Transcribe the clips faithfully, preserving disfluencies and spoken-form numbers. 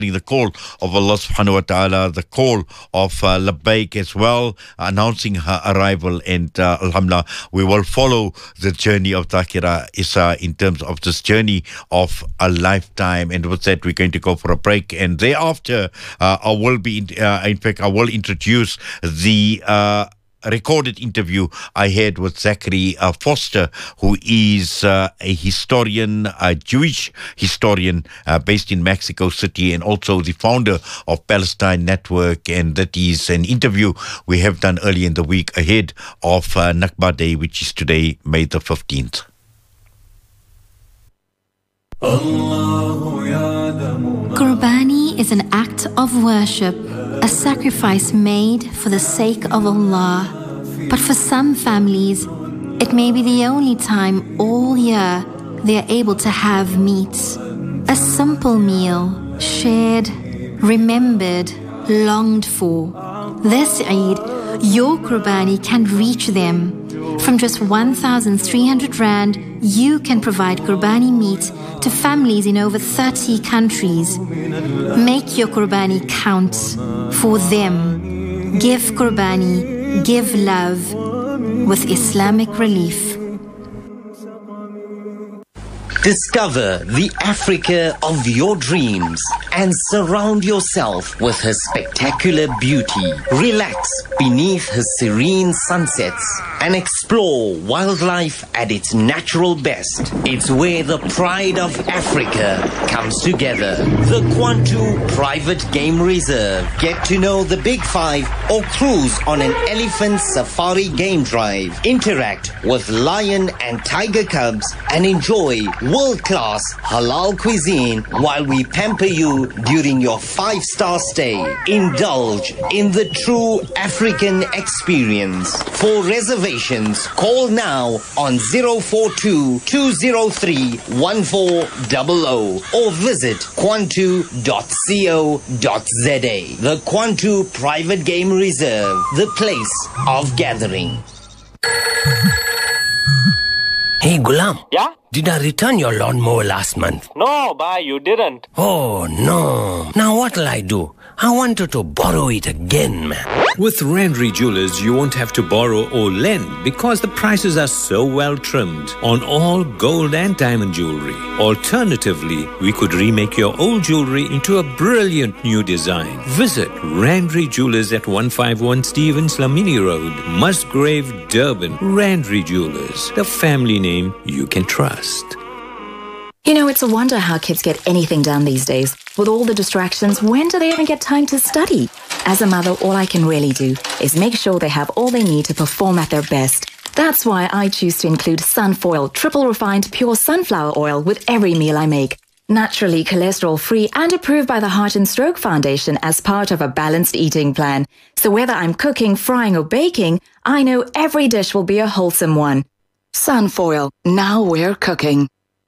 the call of Allah subhanahu wa ta'ala, the call of uh, Labbaik as well, announcing her arrival. And uh, alhamdulillah, we will follow the journey of Zakira Issa in terms of this journey of a lifetime. And with that, we're going to go for a break. And thereafter, uh, I will be, uh, in fact, I will introduce the uh, recorded interview I had with Zachary uh, Foster, who is uh, a historian, a Jewish historian uh, based in Mexico City, and also the founder of Palestine Network. And that is an interview we have done early in the week ahead of uh, Nakba Day, which is today, May the fifteenth. Qurbani is an act of worship, a sacrifice made for the sake of Allah. But for some families, it may be the only time all year they are able to have meat. A simple meal, shared, remembered, longed for. This Eid, your Qurbani can reach them. From just one thousand three hundred rand, you can provide Qurbani meat to families in over thirty countries. Make your Qurbani count for them. Give Qurbani, give love with Islamic Relief. Discover the Africa of your dreams and surround yourself with her spectacular beauty. Relax beneath her serene sunsets and explore wildlife at its natural best. It's where the pride of Africa comes together. The Kwantu Private Game Reserve. Get to know the Big Five or cruise on an elephant safari game drive. Interact with lion and tiger cubs and enjoy world-class halal cuisine while we pamper you during your five-star stay. Indulge in the true African experience. For reservations, call now on zero four two, two zero three, one four zero zero or visit kwantu dot co dot za. The Kwantu Private Game Reserve, the place of gathering. Hey, Gulam. Yeah? Did I return your lawnmower last month? No, bye, you didn't. Oh, no. Now what'll I do? I wanted to borrow it again, man. With Randry Jewelers, you won't have to borrow or lend because the prices are so well trimmed on all gold and diamond jewelry. Alternatively, we could remake your old jewelry into a brilliant new design. Visit Randry Jewelers at one fifty-one Stevens Lamini Road, Musgrave, Durban. Randry Jewelers, the family name you can trust. You know, it's a wonder how kids get anything done these days. With all the distractions, when do they even get time to study? As a mother, all I can really do is make sure they have all they need to perform at their best. That's why I choose to include Sunfoil triple refined pure sunflower oil with every meal I make. Naturally cholesterol-free and approved by the Heart and Stroke Foundation as part of a balanced eating plan. So whether I'm cooking, frying or baking, I know every dish will be a wholesome one. Sunfoil, now we're cooking.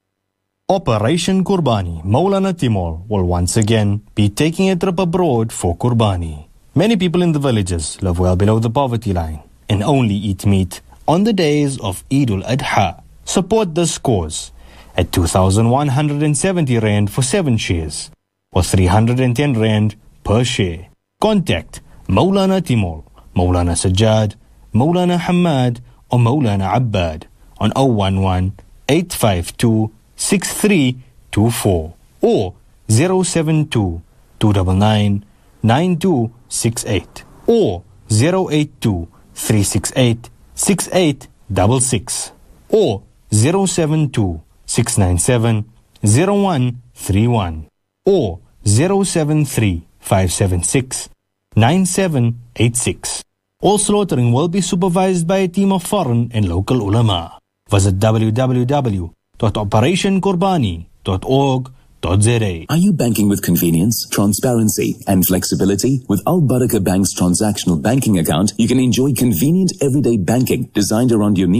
Operation Qurbani, Maulana Timur will once again be taking a trip abroad for Qurbani. Many people in the villages live well below the poverty line and only eat meat on the days of Eid al-Adha. Support this cause at two thousand one hundred seventy rand for seven shares or three hundred ten rand per share. Contact Maulana Timur, Maulana Sajjad, Maulana Hamad or Maulana Abbad on zero one one, eight five two, six three two four or zero seven two, two nine nine, nine two six eight or zero eight two, three six eight, six eight six six or zero seven two, six nine seven, zero one three one or zero seven three, five seven six, nine seven eight six. All slaughtering will be supervised by a team of foreign and local ulama. Visit w w w dot operation qurbani dot org dot za. Are you banking with convenience, transparency, and flexibility? With Al Barakah Bank's transactional banking account, you can enjoy convenient everyday banking designed around your needs.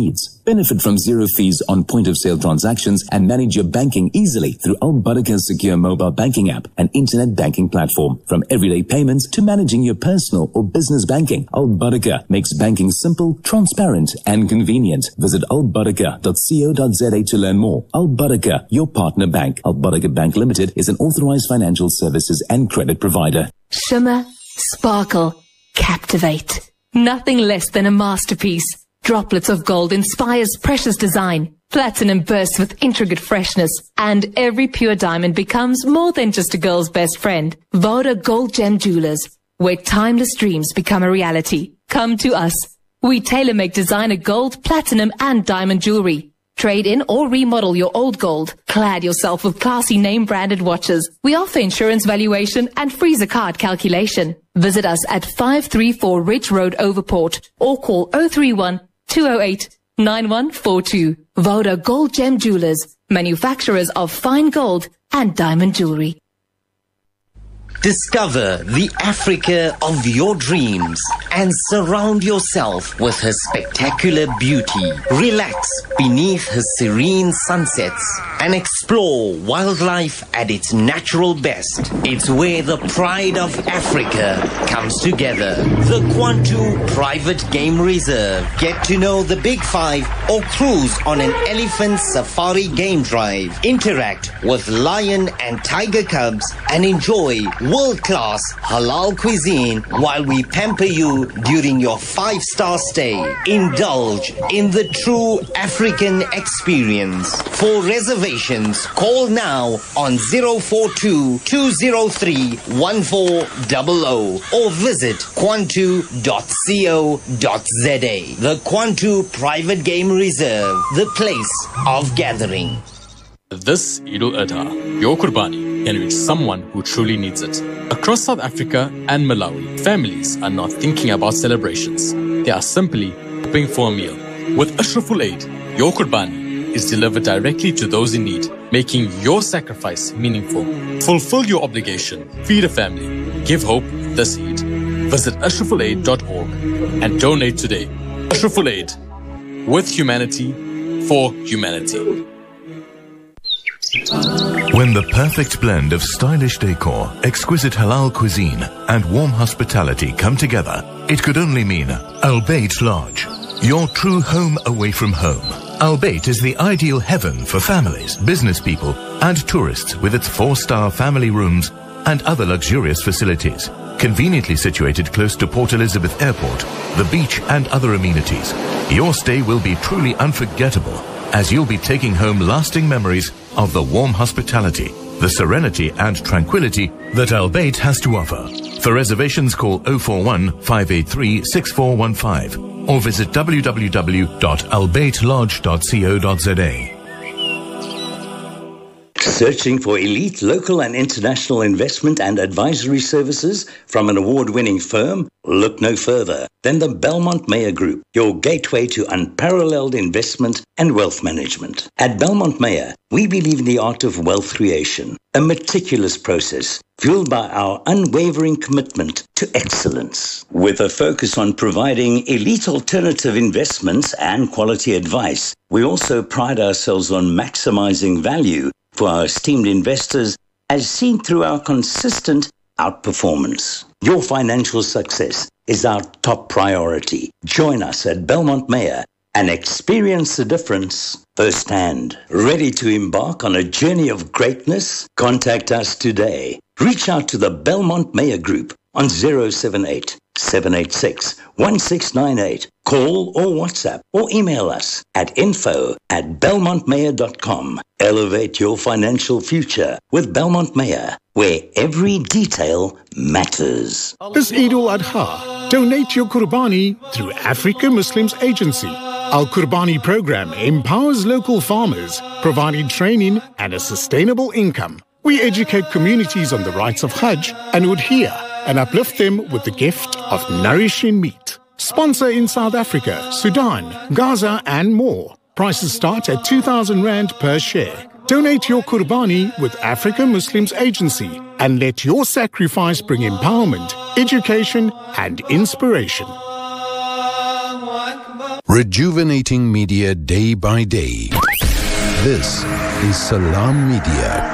Benefit from zero fees on point-of-sale transactions and manage your banking easily through Al Baraka's secure mobile banking app and internet banking platform. From everyday payments to managing your personal or business banking, Al Baraka makes banking simple, transparent and convenient. Visit al baraka dot co dot za to learn more. Al Baraka, your partner bank. Al Baraka Bank Limited is an authorized financial services and credit provider. Shimmer, sparkle, captivate. Nothing less than a masterpiece. Droplets of gold inspires precious design. Platinum bursts with intricate freshness. And every pure diamond becomes more than just a girl's best friend. Voda Gold Gem Jewelers, where timeless dreams become a reality. Come to us. We tailor-make designer gold, platinum and diamond jewelry. Trade in or remodel your old gold. Clad yourself with classy name-branded watches. We offer insurance valuation and freezer card calculation. Visit us at five three four Ridge Road, Overport, or call oh three one, two oh eight, nine one four two. Voda Gold Gem Jewelers, manufacturers of fine gold and diamond jewelry. Discover the Africa of your dreams and surround yourself with her spectacular beauty. Relax beneath her serene sunsets and explore wildlife at its natural best. It's where the pride of Africa comes together. The Kwantu Private Game Reserve. Get to know the Big Five or cruise on an elephant safari game drive. Interact with lion and tiger cubs and enjoy world-class halal cuisine while we pamper you during your five-star stay. Indulge in the true African experience. For reservations, call now on zero four two, two zero three, one four zero zero or visit kwantu dot co dot za. The Kwantu Private Game Reserve, the place of gathering. This Eid al-Adha, your Qurbani can reach someone who truly needs it. Across South Africa and Malawi, families are not thinking about celebrations. They are simply hoping for a meal. With Ashraful Aid, your Qurbani is delivered directly to those in need, making your sacrifice meaningful. Fulfill your obligation, feed a family, give hope this Eid. Visit ashraful aid dot org and donate today. Ashraful Aid, with humanity, for humanity. When the perfect blend of stylish decor, exquisite halal cuisine and warm hospitality come together, it could only mean Al Bayt Lodge, your true home away from home. Al Bayt is the ideal heaven for families, business people and tourists with its four-star family rooms and other luxurious facilities. Conveniently situated close to Port Elizabeth Airport, the beach and other amenities, your stay will be truly unforgettable as you'll be taking home lasting memories of the warm hospitality, the serenity and tranquility that Al Bayt has to offer. For reservations, call oh four one, five eight three, six four one five or visit w w w dot al bayt lodge dot co dot za. Searching for elite local and international investment and advisory services from an award-winning firm? Look no further than the Belmont Meyer Group, your gateway to unparalleled investment and wealth management. At Belmont Meyer, we believe in the art of wealth creation, a meticulous process fueled by our unwavering commitment to excellence. With a focus on providing elite alternative investments and quality advice, we also pride ourselves on maximizing value for our esteemed investors, as seen through our consistent outperformance. Your financial success is our top priority. Join us at Belmont Meyer and experience the difference firsthand. Ready to embark on a journey of greatness? Contact us today. Reach out to the Belmont Meyer Group on zero seven eight, seven eight six, one six nine eight. Call or WhatsApp or email us at info at belmont mayer dot com. Elevate your financial future with Belmont Meyer, where every detail matters. This Eid al-Adha, donate your Qurbani through Africa Muslims Agency. Our Qurbani program empowers local farmers, providing training and a sustainable income. We educate communities on the rights of Hajj and Udhiyah and uplift them with the gift of nourishing meat. Sponsor in South Africa, Sudan, Gaza and more. Prices start at two thousand rand per share. Donate your Qurbani with Africa Muslims Agency and let your sacrifice bring empowerment, education and inspiration. Rejuvenating media day by day. This is Salam Media.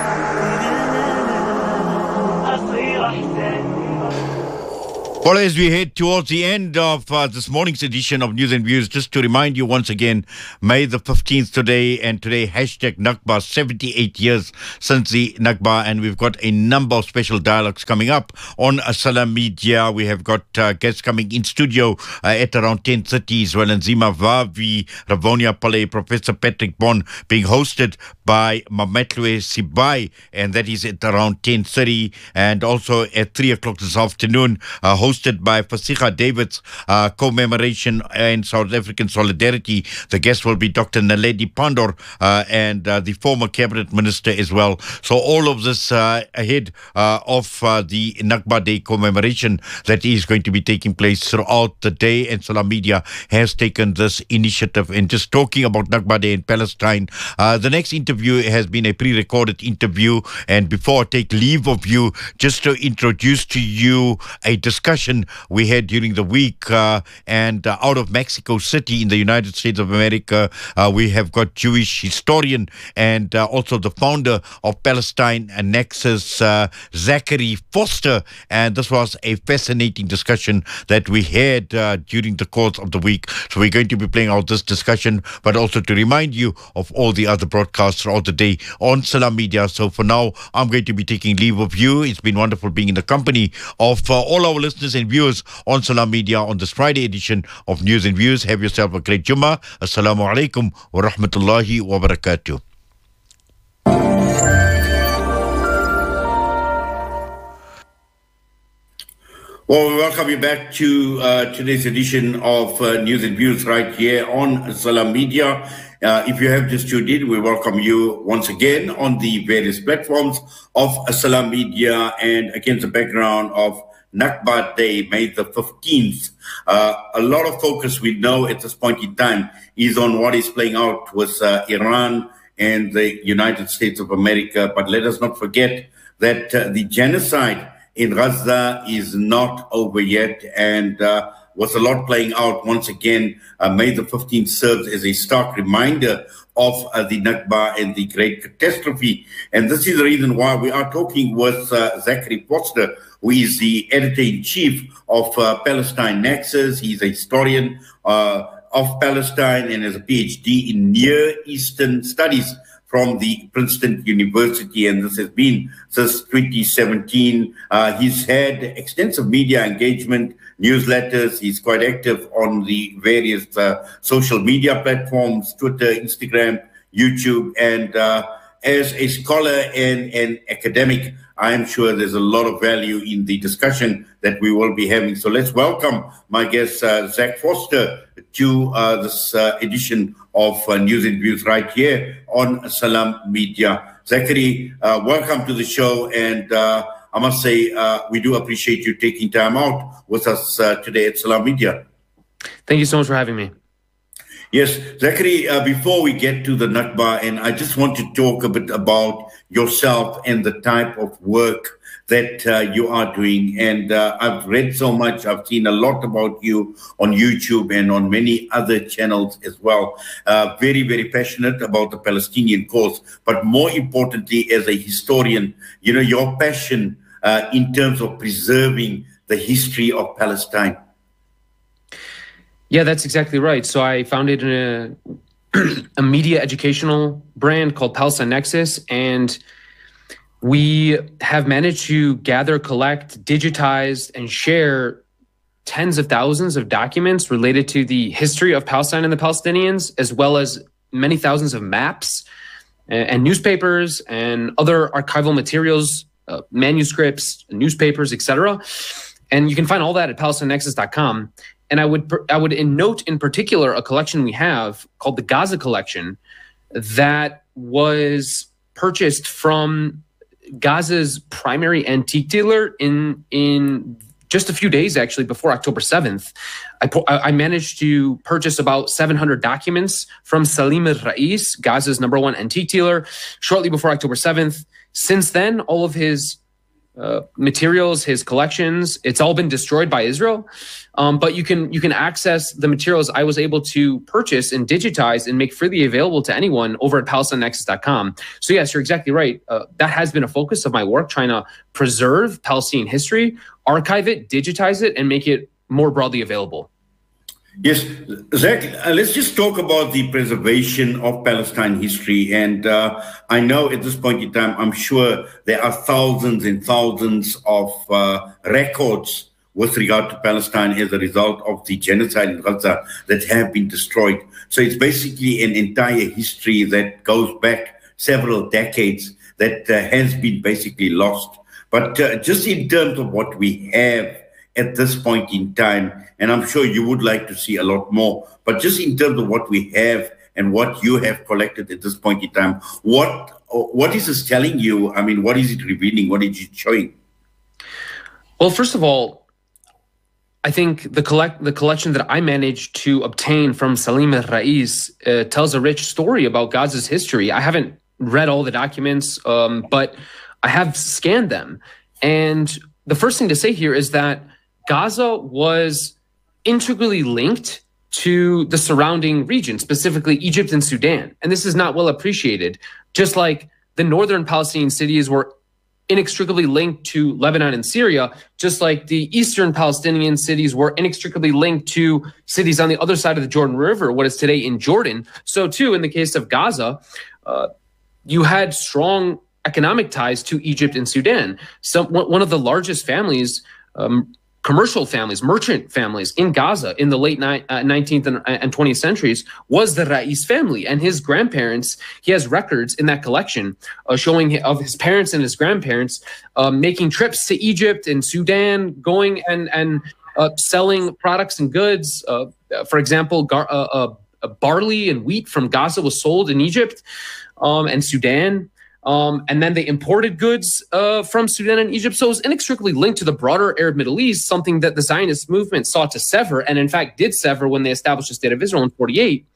Well, as we head towards the end of uh, this morning's edition of News and Views, just to remind you once again, May the fifteenth today, and today hashtag Nakba, seventy-eight years since the Nakba, and we've got a number of special dialogues coming up on uh, Salam Media. We have got uh, guests coming in studio uh, at around ten thirty as well, and Zima Vavi, Ravonia Pale, Professor Patrick Bond being hosted by Mametlwe Sibai, and that is at around ten thirty, and also at three o'clock this afternoon, uh, hosted by Fasiha David's uh, commemoration and South African solidarity. The guest will be Doctor Naledi Pandor uh, and uh, the former cabinet minister as well. So all of this uh, ahead uh, of uh, the Nakba Day commemoration that is going to be taking place throughout the day, and Salam Media has taken this initiative. And just talking about Nakba Day in Palestine, uh, the next interview has been a pre-recorded interview, and before I take leave of you, just to introduce to you a discussion we had during the week uh, and uh, out of Mexico City in the United States of America. Uh, we have got Jewish historian and uh, also the founder of Palestine Nexus, uh, Zachary Foster, and this was a fascinating discussion that we had uh, during the course of the week. So we're going to be playing out this discussion, but also to remind you of all the other broadcasts throughout the day on Salam Media. So for now, I'm going to be taking leave of you. It's been wonderful being in the company of uh, all our listeners and viewers on Salam Media on this Friday edition of News and Views. Have yourself a great Jummah. Assalamu alaikum wa rahmatullahi wa barakatuh. Well, we welcome you back to uh, today's edition of uh, News and Views right here on Salam Media. Uh, if you have just tuned in, we welcome you once again on the various platforms of Salam Media, and against the background of Nakba Day, May the fifteenth. Uh, a lot of focus, we know at this point in time, is on what is playing out with uh, Iran and the United States of America. But let us not forget that uh, the genocide in Gaza is not over yet, and uh, with a lot playing out once again, uh, May the fifteenth serves as a stark reminder of uh, the Nakba and the great catastrophe. And this is the reason why we are talking with uh, Zachary Foster, who is the editor-in-chief of uh, Palestine Nexus. He's a historian uh, of Palestine and has a PhD in Near Eastern Studies from the Princeton University, and this has been since twenty seventeen. Uh, he's had extensive media engagement, newsletters. He's quite active on the various uh, social media platforms, Twitter, Instagram, YouTube, and uh, as a scholar and an academic, I am sure there's a lot of value in the discussion that we will be having. So let's welcome my guest, uh, Zach Foster, to uh, this uh, edition of uh, News and Views right here on Salam Media. Zachary, uh, welcome to the show, and uh, I must say uh, we do appreciate you taking time out with us uh, today at Salam Media. Thank you so much for having me. Yes, Zachary, uh, before we get to the Nakba, and I just want to talk a bit about yourself and the type of work that uh, you are doing. And uh, I've read so much, I've seen a lot about you on YouTube and on many other channels as well. Uh, very, very passionate about the Palestinian cause, but more importantly, as a historian, you know, your passion uh, in terms of preserving the history of Palestine. Yeah, that's exactly right. So I founded a, a media educational brand called Palestine Nexus, and we have managed to gather, collect, digitize, and share tens of thousands of documents related to the history of Palestine and the Palestinians, as well as many thousands of maps and, and newspapers and other archival materials, uh, manuscripts, newspapers, et cetera. And you can find all that at palestine nexus dot com. And I would I would note in particular a collection we have called the Gaza Collection that was purchased from Gaza's primary antique dealer in in just a few days, actually, before October seventh. I, I managed to purchase about seven hundred documents from Salim al-Rais, Gaza's number one antique dealer, shortly before October seventh. Since then, all of his uh, materials, his collections. It's all been destroyed by Israel. Um, but you can you can access the materials I was able to purchase and digitize and make freely available to anyone over at Palestine Nexus dot com. So yes, you're exactly right. Uh, that has been a focus of my work, trying to preserve Palestinian history, archive it, digitize it, and make it more broadly available. Yes, Zach, uh, let's just talk about the preservation of Palestine history. And uh, I know at this point in time, I'm sure there are thousands and thousands of uh, records with regard to Palestine as a result of the genocide in Gaza that have been destroyed. So it's basically an entire history that goes back several decades that uh, has been basically lost. But uh, just in terms of what we have at this point in time, and I'm sure you would like to see a lot more, but just in terms of what we have and what you have collected at this point in time, what what is this telling you? I mean, what is it revealing? What is it showing? Well, first of all, I think the collect the collection that I managed to obtain from Salim al-Rais uh, tells a rich story about Gaza's history. I haven't read all the documents, um, but I have scanned them. And the first thing to say here is that Gaza was integrally linked to the surrounding region, specifically Egypt and Sudan. And this is not well appreciated. Just like the northern Palestinian cities were inextricably linked to Lebanon and Syria, just like the eastern Palestinian cities were inextricably linked to cities on the other side of the Jordan River, what is today in Jordan. So too, in the case of Gaza, uh, you had strong economic ties to Egypt and Sudan. Some, one of the largest families, um, commercial families, merchant families in Gaza in the late ni- uh, nineteenth and, and twentieth centuries was the Rais family. And his grandparents, he has records in that collection uh, showing of his parents and his grandparents um, making trips to Egypt and Sudan, going and, and uh, selling products and goods. Uh, for example, gar- uh, uh, barley and wheat from Gaza was sold in Egypt um, and Sudan. Um, and then they imported goods uh, from Sudan and Egypt. So it was inextricably linked to the broader Arab Middle East, something that the Zionist movement sought to sever, and in fact did sever when they established the State of Israel in forty-eight.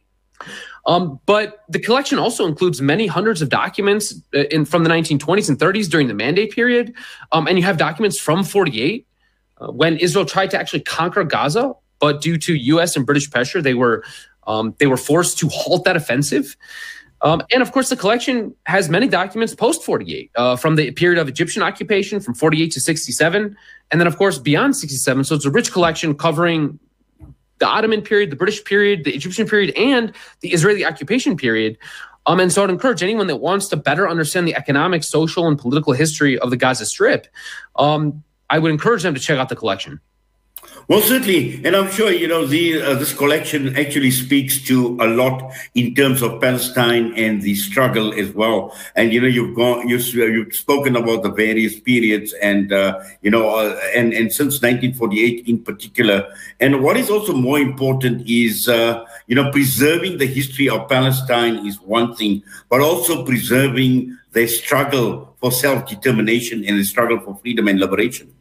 Um, but the collection also includes many hundreds of documents uh, in, from the nineteen twenties and thirties during the Mandate period. Um, and you have documents from forty-eight uh, when Israel tried to actually conquer Gaza, but due to U S and British pressure, they were um, they were forced to halt that offensive. Um, and of course, the collection has many documents post forty-eight, uh, from the period of Egyptian occupation from forty-eight to sixty-seven, and then of course beyond sixty-seven. So it's a rich collection covering the Ottoman period, the British period, the Egyptian period, and the Israeli occupation period. Um, and so I'd encourage anyone that wants to better understand the economic, social, and political history of the Gaza Strip, um, I would encourage them to check out the collection. Well, certainly, and I'm sure, you know, the, uh, this collection actually speaks to a lot in terms of Palestine and the struggle as well. And, you know, you've gone, you've, you've spoken about the various periods and, uh, you know, uh, and, and since nineteen forty-eight in particular. And what is also more important is, uh, you know, preserving the history of Palestine is one thing, but also preserving their struggle for self-determination and the struggle for freedom and liberation.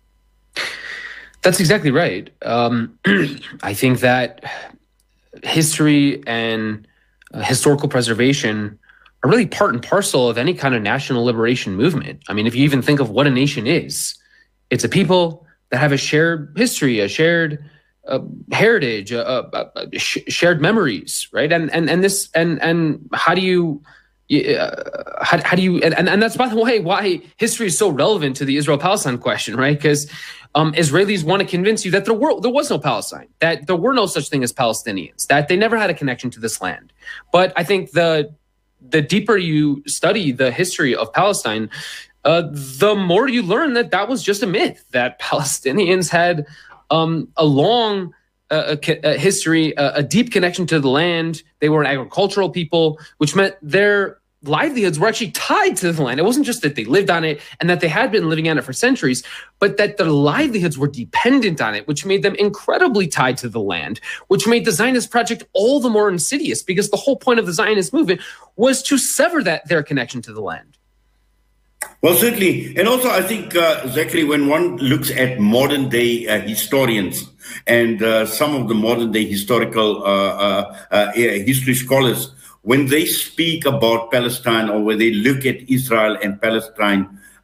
That's exactly right. Um, I think that history and uh, historical preservation are really part and parcel of any kind of national liberation movement. I mean, if you even think of what a nation is, it's a people that have a shared history, a shared uh, heritage, uh, uh, uh, sh- shared memories, right? And and and this and and how do you uh, how, how do you and, and that's, by the way, why history is so relevant to the Israel-Palestine question, right? Because Um, Israelis want to convince you that there were there was no Palestine, that there were no such thing as Palestinians, that they never had a connection to this land. But I think the the deeper you study the history of Palestine, uh, the more you learn that that was just a myth, that Palestinians had um, a long uh, a, a history, a, a deep connection to the land. They were an agricultural people, which meant their livelihoods were actually tied to the land. It wasn't just that they lived on it and that they had been living on it for centuries, but that their livelihoods were dependent on it, which made them incredibly tied to the land, which made the Zionist project all the more insidious, because the whole point of the Zionist movement was to sever that their connection to the land. Well, certainly. And also, I think, uh, Zachary, when one looks at modern day uh, historians and uh, some of the modern day historical uh, uh, uh, history scholars, when they speak about Palestine or when they look at Israel and Palestine,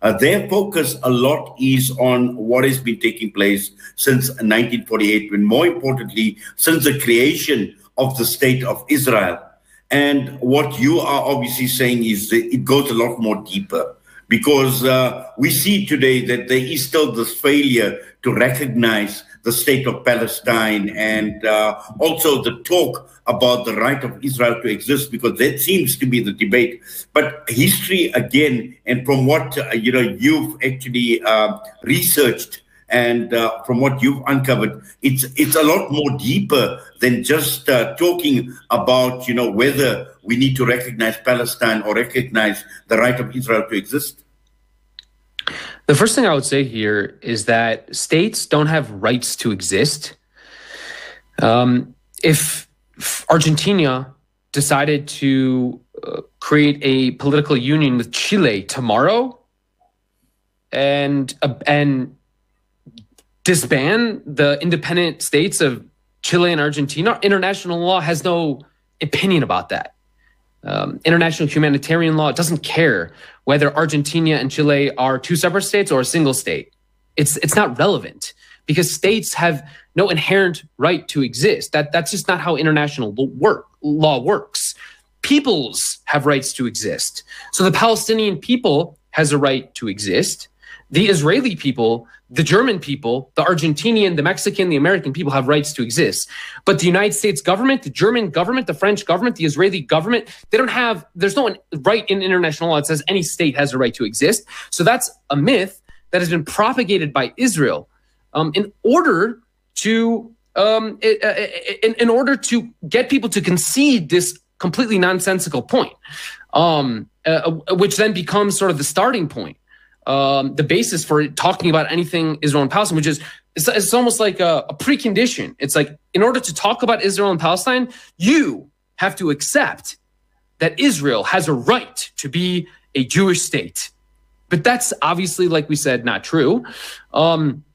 Uh, their focus a lot is on what has been taking place since nineteen forty-eight, and more importantly, since the creation of the state of Israel. And what you are obviously saying is that it goes a lot more deeper, because uh, we see today that there is still this failure to recognize the state of Palestine, and uh, also the talk about the right of Israel to exist, because that seems to be the debate. But history, again, and from what uh, you know you've actually uh, researched, and uh, from what you've uncovered, it's it's a lot more deeper than just uh, talking about you know whether we need to recognize Palestine or recognize the right of Israel to exist. The first thing I would say here is that states don't have rights to exist. Um, if, if Argentina decided to uh, create a political union with Chile tomorrow and uh, and disband the independent states of Chile and Argentina, international law has no opinion about that. Um, international humanitarian law doesn't care whether Argentina and Chile are two separate states or a single state. It's it's not relevant, because states have no inherent right to exist. That that's just not how international work law works. Peoples have rights to exist. So the Palestinian people has a right to exist. The Israeli people, the German people, the Argentinian, the Mexican, the American people have rights to exist. But the United States government, the German government, the French government, the Israeli government, they don't have, there's no right in international law that says any state has a right to exist. So that's a myth that has been propagated by Israel um, in order to, um, in, in order to get people to concede this completely nonsensical point, um, uh, which then becomes sort of the starting point. Um, the basis for talking about anything Israel and Palestine, which is it's, it's almost like a, a precondition. It's like, in order to talk about Israel and Palestine, you have to accept that Israel has a right to be a Jewish state. But that's obviously, like we said, not true. Um,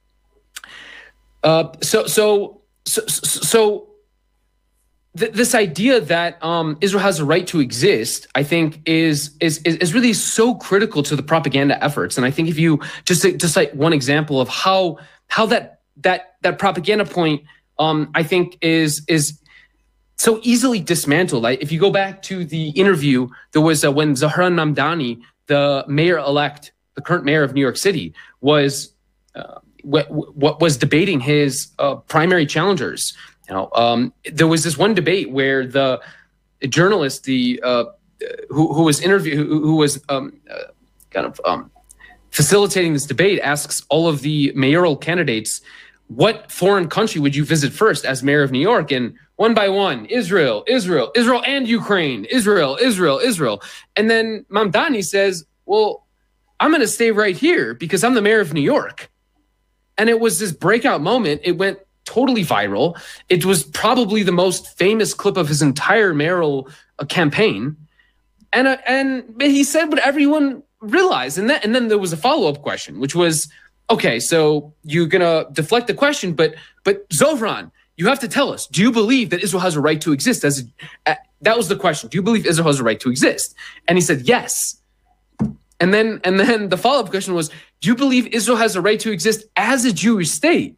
uh, so, so, so, so. Th- this idea that um, Israel has a right to exist, I think, is, is is really so critical to the propaganda efforts. And I think if you just just like one example of how how that that that propaganda point, um, I think, is is so easily dismantled. Like, if you go back to the interview, there was uh, when Zohran Mamdani, the mayor-elect, the current mayor of New York City, was uh, what, what was debating his uh, primary challengers. You know, um, there was this one debate where the journalist, the uh, who, who was interview, who, who was um, uh, kind of um, facilitating this debate, asks all of the mayoral candidates, "What foreign country would you visit first as mayor of New York?" And one by one, Israel, Israel, Israel, and Ukraine, Israel, Israel, Israel. And then Mamdani says, "Well, I'm going to stay right here because I'm the mayor of New York." And it was this breakout moment. It went totally viral. It was probably the most famous clip of his entire mayoral uh, campaign. And uh, and he said what everyone realized. And, that, and then there was a follow-up question, which was, okay, so you're going to deflect the question, but but Zohran, you have to tell us, do you believe that Israel has a right to exist? As a, uh, that was the question. Do you believe Israel has a right to exist? And he said, yes. And then, and then the follow-up question was, do you believe Israel has a right to exist as a Jewish state?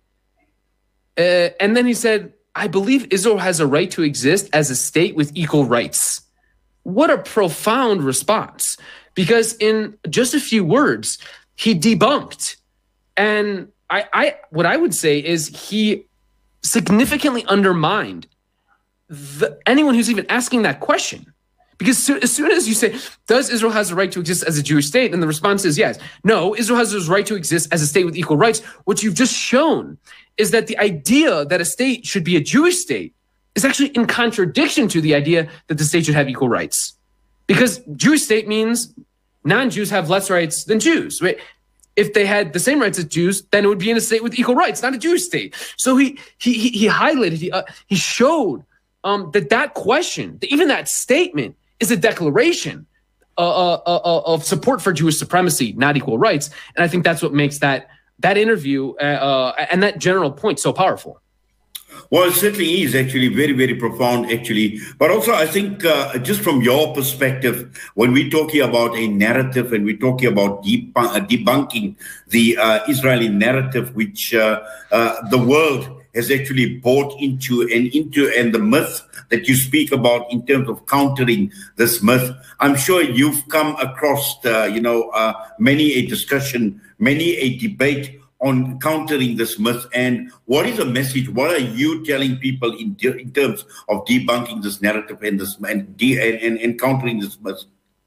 Uh, and then he said, I believe Israel has a right to exist as a state with equal rights. What a profound response. Because in just a few words, he debunked. And I, I what I would say is he significantly undermined the, anyone who's even asking that question. Because so, as soon as you say, does Israel has a right to exist as a Jewish state? And the response is yes. No, Israel has a right to exist as a state with equal rights. What you've just shown is that the idea that a state should be a Jewish state is actually in contradiction to the idea that the state should have equal rights. Because Jewish state means non-Jews have less rights than Jews, right? If they had the same rights as Jews, then it would be in a state with equal rights, not a Jewish state. So he he he, he highlighted, he, uh, he showed um, that that question, even that statement, is a declaration uh, uh, uh, of support for Jewish supremacy, not equal rights. And I think that's what makes that that interview uh, uh, and that general point so powerful. Well, it certainly is actually very, very profound, actually. But also, I think uh, just from your perspective, when we're talking about a narrative and we're talking about deb- uh, debunking the uh, Israeli narrative, which uh, uh, the world has actually bought into and into, and the myth that you speak about in terms of countering this myth, I'm sure you've come across, uh, you know, uh, many a discussion, many a debate on countering this myth. And what is the message? What are you telling people in, in terms of debunking this narrative and this and, de- and, and, and countering this myth?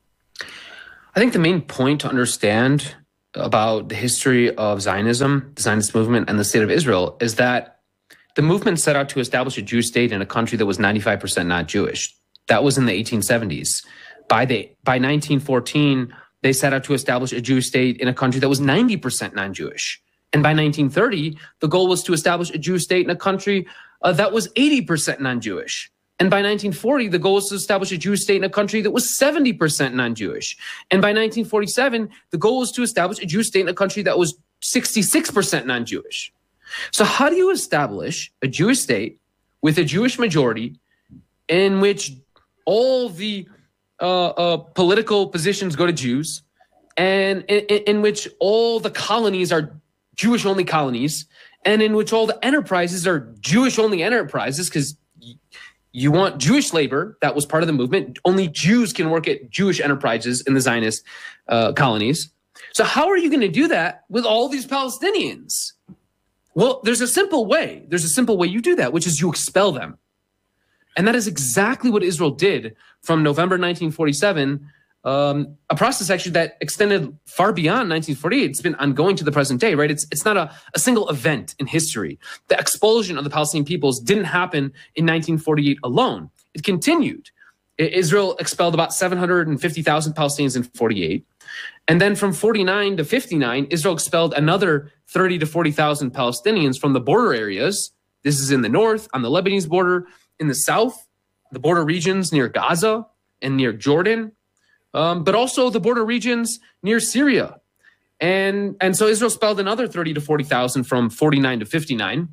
I think the main point to understand about the history of Zionism, the Zionist movement, and the state of Israel is that the movement set out to establish a Jewish state in a country that was ninety-five percent not Jewish. That was in the eighteen seventies. By the by nineteen fourteen, they set out to establish a Jewish state in a country that was ninety percent non-Jewish. And by nineteen thirty, the goal was to establish a Jewish state in a country uh, that was eighty percent non-Jewish. And by nineteen forty, the goal was to establish a Jewish state in a country that was seventy percent non-Jewish. And by nineteen forty-seven, the goal was to establish a Jewish state in a country that was sixty-six percent non-Jewish. So how do you establish a Jewish state with a Jewish majority in which all the uh, uh, political positions go to Jews, and in, in which all the colonies are Jewish-only colonies, and in which all the enterprises are Jewish-only enterprises, because y- you want Jewish labor? That was part of the movement. Only Jews can work at Jewish enterprises in the Zionist uh, colonies. So how are you going to do that with all these Palestinians? Well, there's a simple way. There's a simple way you do that, which is you expel them. And that is exactly what Israel did from November nineteen forty-seven, um, a process actually that extended far beyond nineteen forty-eight. It's been ongoing to the present day, right? It's it's not a, a single event in history. The expulsion of the Palestinian peoples didn't happen in nineteen forty-eight alone. It continued. Israel expelled about seven hundred fifty thousand Palestinians in forty-eight. And then from forty-nine to fifty-nine, Israel expelled another thirty to forty thousand Palestinians from the border areas. This is in the north, on the Lebanese border, in the south, the border regions near Gaza and near Jordan, um, but also the border regions near Syria. And, and so Israel expelled another thirty to forty thousand from forty-nine to fifty-nine.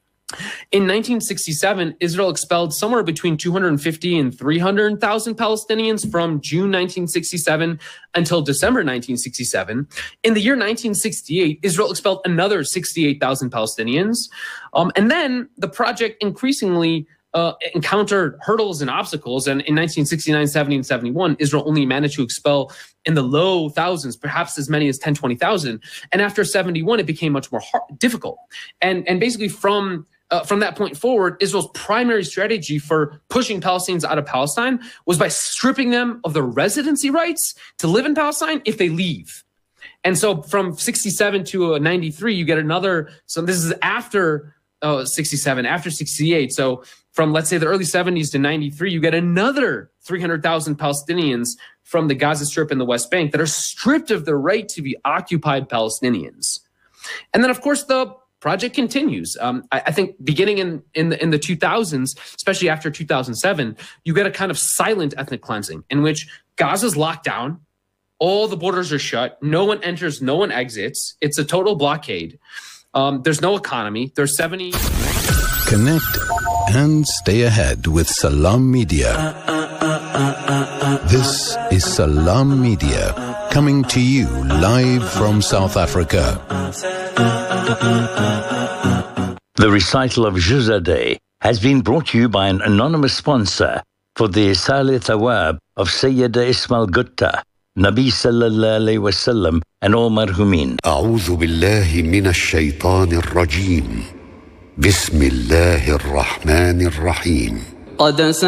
In nineteen sixty-seven, Israel expelled somewhere between two hundred fifty and three hundred thousand Palestinians from June nineteen sixty-seven until December nineteen sixty-seven. In the year nineteen sixty-eight, Israel expelled another sixty-eight thousand Palestinians. Um, and then the project increasingly uh, encountered hurdles and obstacles. And in nineteen sixty-nine, seventy, and seventy-one, Israel only managed to expel in the low thousands, perhaps as many as ten, twenty thousand. And after seventy-one, it became much more hard, difficult. And, and basically from Uh, from that point forward, Israel's primary strategy for pushing Palestinians out of Palestine was by stripping them of their residency rights to live in Palestine if they leave. And so from sixty-seven to uh, ninety-three, you get another, so this is after uh, sixty-seven, after sixty-eight. So from, let's say, the early seventies to ninety-three, you get another three hundred thousand Palestinians from the Gaza Strip and the West Bank that are stripped of their right to be occupied Palestinians. And then, of course, the project continues. Um, I, I think beginning in, in, the, in the two thousands, especially after two thousand seven, you get a kind of silent ethnic cleansing in which Gaza's locked down, all the borders are shut, no one enters, no one exits. It's a total blockade. Um, there's no economy. There's seventy... Connect and stay ahead with Salam Media. This is Salam Media, coming to you live from South Africa. The recital of Juzadeh has been brought to you by an anonymous sponsor for the Salih Thawab of Sayyida Ismail Gutta, Nabi Sallallahu Alaihi Wasallam, and all marhumin. أعوذ بالله من الشيطان الرجيم. بسم الله الرحمن الرحيم. قد